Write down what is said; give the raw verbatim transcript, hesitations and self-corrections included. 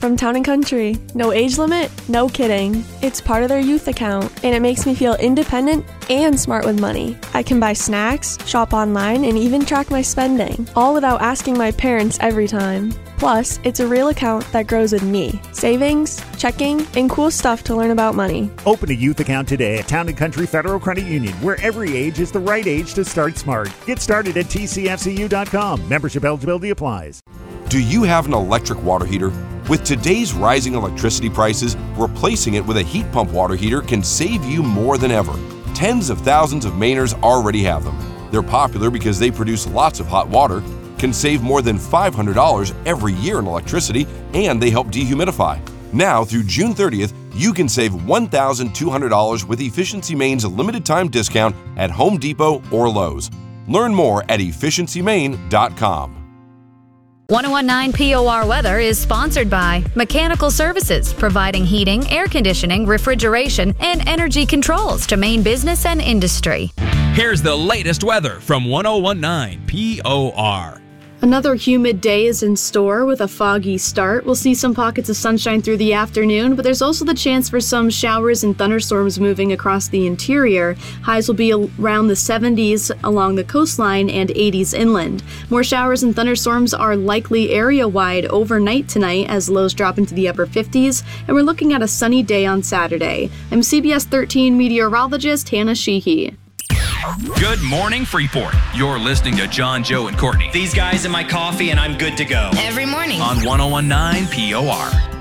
from Town and Country. No age limit, no kidding. It's part of their youth account, and it makes me feel independent and smart with money. I can buy snacks, shop online, and even track my spending, all without asking my parents every time. Plus, it's a real account that grows with me. Savings, checking, and cool stuff to learn about money. Open a youth account today at Town and Country Federal Credit Union, where every age is the right age to start smart. Get started at T C F C U dot com. Membership eligibility applies. Do you have an electric water heater? With today's rising electricity prices, replacing it with a heat pump water heater can save you more than ever. Tens of thousands of Mainers already have them. They're popular because they produce lots of hot water, can save more than five hundred dollars every year in electricity, and they help dehumidify. Now, through June thirtieth, you can save one thousand two hundred dollars with Efficiency Maine's limited time discount at Home Depot or Lowe's. Learn more at efficiency maine dot com. ten nineteen P O R weather is sponsored by Mechanical Services, providing heating, air conditioning, refrigeration, and energy controls to Maine business and industry. Here's the latest weather from ten nineteen P O R. Another humid day is in store with a foggy start. We'll see some pockets of sunshine through the afternoon, but there's also the chance for some showers and thunderstorms moving across the interior. Highs will be around the seventies along the coastline and eighties inland. More showers and thunderstorms are likely area-wide overnight tonight as lows drop into the upper fifties, and we're looking at a sunny day on Saturday. I'm C B S thirteen meteorologist Hannah Sheehy. Good morning, Freeport. You're listening to John, Joe, and Courtney. These guys in my coffee, and I'm good to go. Every morning on ten nineteen P O R.